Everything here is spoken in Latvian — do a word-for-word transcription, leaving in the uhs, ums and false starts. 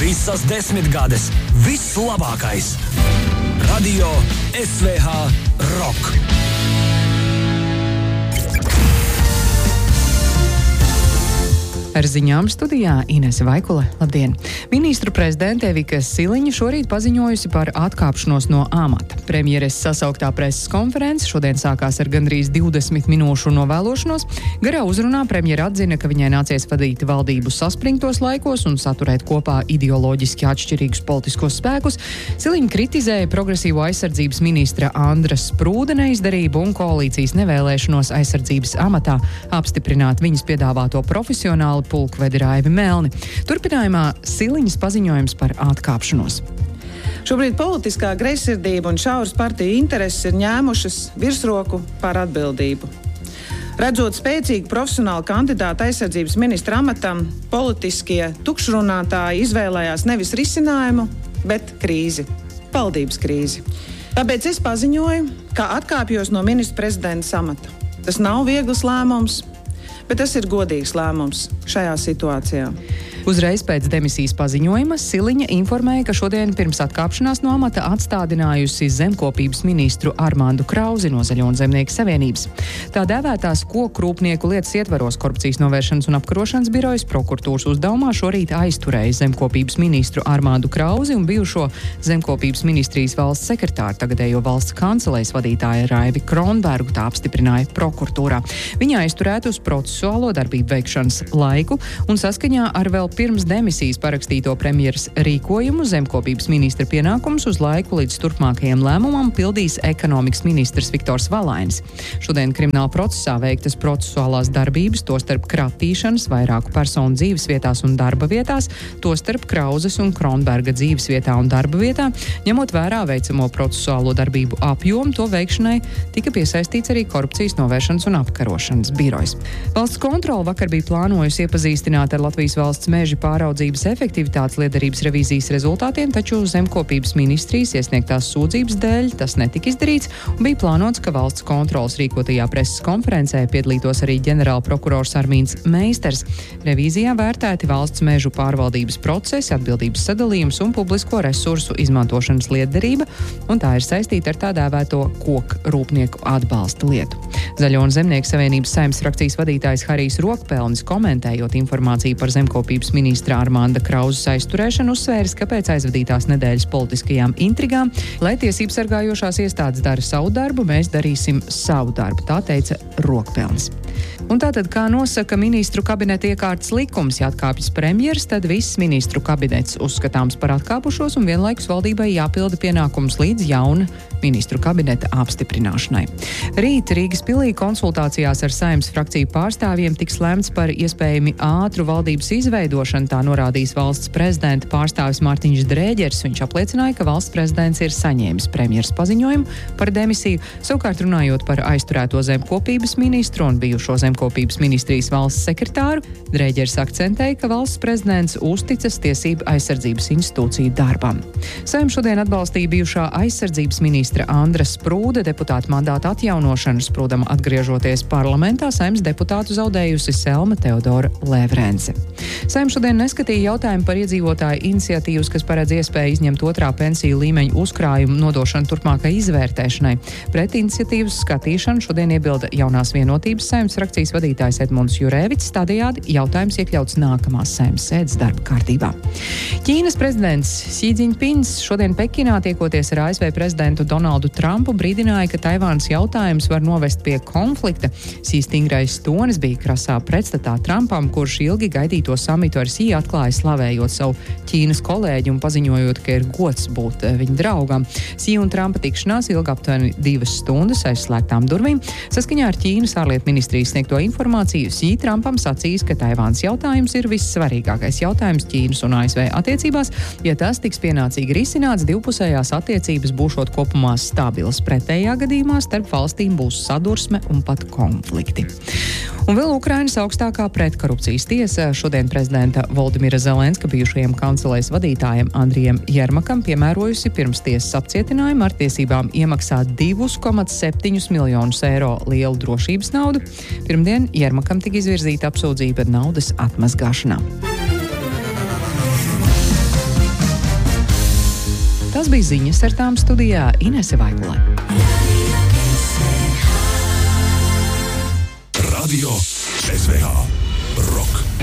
Visas desmitgades, viss labākais. Radio S V H Rock. Ar ziņām studijā Inese Vaikule. Labdien! Ministru prezidente Evika Siliņa šorīt paziņojusi par atkāpšanos no amata. Premjeres sasauktā preses konferences šodien sākās ar gandrīz divdesmit minūšu novēlošanos. Garā uzrunā premjera atzina, ka viņai nācies vadīt valdību saspringtos laikos un saturēt kopā ideoloģiski atšķirīgus politiskos spēkus. Siliņa kritizēja progresīvo aizsardzības ministra Andra Sprūda neizdarību un koalīcijas nevēlēšanos aizsardzības amatā apstiprināt viņas piedāvāto profesionālu pulkvedi Raivi Melni. Turpinājumā Siliņas paziņojums par atkāpšanos. Šobrīd politiskā greizsirdība un šauras partiju intereses ir ņēmušas virsroku pār atbildību. Redzot spēcīgu profesionālu kandidātu aizsardzības ministra amatam, politiskie tukšrunātāji izvēlējās nevis risinājumu, bet krīzi. Valdības krīzi. Tāpēc es paziņoju, ka atkāpjos no ministra prezidenta amata. Tas nav viegls lēmums, bet tas ir godīgs lēmums šajā situācijā. Uzreiz pēc demisijas paziņojuma Siliņa informēja, ka šodien pirms atkāpšanās no amata atstādinājusi zemkopības ministru Armandu Krauzi no Zaļo un Zemnieku savienības. Tā dēvētās koku rūpnieku lietas ietvaros Korupcijas novēršanas un apkarošanas birojas prokuratūras uzdevumā šorīt aizturēja zemkopības ministru Armandu Krauzi un bijušo zemkopības ministrijas valsts sekretāru, tagadējo valsts kancelējas vadītāju Raivi Kronbergu, tā apstiprināja prokuratūrā. Viņa aizturēta uz procesuālo darbību veikšanas laiku un saskaņā ar vēl pirms demisijas parakstīto premjeras rīkojumu zemkopības ministra pienākumus uz laiku līdz turpmākajam lēmumam pildīs ekonomikas ministrs Viktors Valainis. Šodien krimināla procesā veiktas procesuālās darbības, tostarp kratīšanas vairāku personu dzīvesvietās un darba vietās, tostarp Krauzes un Kronberga dzīvesvietā un darba vietā. Ņemot vērā veicamo procesuālo darbību apjomu, to veikšanai tika piesaistīts arī Korupcijas novēršanas un apkarošanas birojs. Valsts kontrole vakar bija plānojusi iepazīstināt ar Latvijas valsts meža pāraudzības efektivitātes liederības revīzijas rezultātiem, taču zemkopības ministrijas iesniegtās sūdzības dēļ tas netika izdarīts un bija plānots, ka valsts kontroles rīkotajā preses konferencē piedalītos arī ģenerālprokurors Armīns Meisters. Revīzijā vērtēti valsts mežu pārvaldības procesi, atbildības sadalījums un publisko resursu izmantošanas liederība, un tā ir saistīta ar tā dēvēto koku rūpnieku atbalsta lietu. Zaļo un Zemnieku savienības Saeimas frakcijas vadītājs Harijs Rokpelnis, komentējot informāciju par zemkopības ministra Armanda Krauzes aizturēšanu, uzsvēris, ka pēc aizvadītās nedēļas politiskajām intrigām, lai tiesību sargājošās iestādes dara savu darbu, mēs darīsim savu darbu, tā teica Rokpelnis. Un tātad, kā nosaka ministru kabineta iekārtas likums, ja atkāpjas premjeras, tad viss ministru kabinets uzskatāms par atkāpušos un vienlaikus valdībai jāpilda pienākums līdz jauna ministru kabineta apstiprināšanai. Rīt Rīgas pilī konsultācijās ar Saeimas frakciju pārstāvjiem tiks lēmts par iespējami ātru valdības izveidošanu, tā norādījis valsts prezidenta pārstāvis Mārtiņš Drēģers. Viņš apliecināja, ka valsts prezidents ir saņēmis premjeras paziņojumu par demisiju, savukārt runājot par aizturēto zemkopības ministru un bijušo zemkopības ministrijas valsts sekretāru, Drēģers akcentēja, ka valsts prezidents uzticas tiesību aizsardzības institūciju darbam. Saeima šodien atbalstīja bijušā aizsardzības ministra Andra Sprūda deputāta mandāta atjaunošanu. Sprūdam atgriežoties parlamentā, Saeimas deputātu zaudējusi Selma Teodora Lēvrence. Saeima šodien neskatīja jautājumu par iedzīvotāju iniciatīvas, kas paredz iespēju izņemt otrā pensiju līmeņa uzkrājumu nodošanu turpmākai izvērtēšanai. Pret iniciatīvas skatīšanu šodien iebilda jaunās vienotības Saeimas frakcijas vadītājs Edmunds Jurēvics, tādējādi jautājums iekļauts nākamās Saeimas sēdes darba kārtībā. Ķīnas prezidents Xi Džiņpins šodien Pekinā tiekoties ar A S V prezidentu Donaldu Trumpu brīdināja, ka Taivānas jautājums var novest pie konflikta. Xi stingrais tonis bija krasā pretstatā Trumpam, kurš ilgi gaidīto samitu ar Xi atklāja slavējot savu Ķīnas kolēģi un paziņojot, ka ir gods būt viņa draugam. Xi un Trumpa tikšanās ilga aptuveni divas stundas aiz slēgtām durvīm. Saskaņā ar Ķīnas ārlietu ministrijas sniegto informāciju, Xi Trumpam sacīs, ka Taivānas jautājums ir vissvarīgākais jautājums Ķīnas un A S V attiecībās. Ja tas tiks pienācīgi risināts, divpusējās attiecības būšot kopumā stabilas. Pretējā gadījumā starp valstīm būs sadursme un pat konflikti. Un vēl Ukrainas augstākā pretkorupcijas tiesa šodien prezidenta Voldimira Zelenska bijušajam kancelējas vadītājam Andrijam Jermakam piemērojusi pirms tiesas apcietinājumu ar tiesībām iemaksāt divi komats septiņi miljonus eiro lielu drošības naudu. Pirmdien Jermakam tika izvirzīta apsūdzība naudas atmazgāšanā. Tas bija ziņas, ar tām studijā Inese Vaigulē. Radio S V H Rock.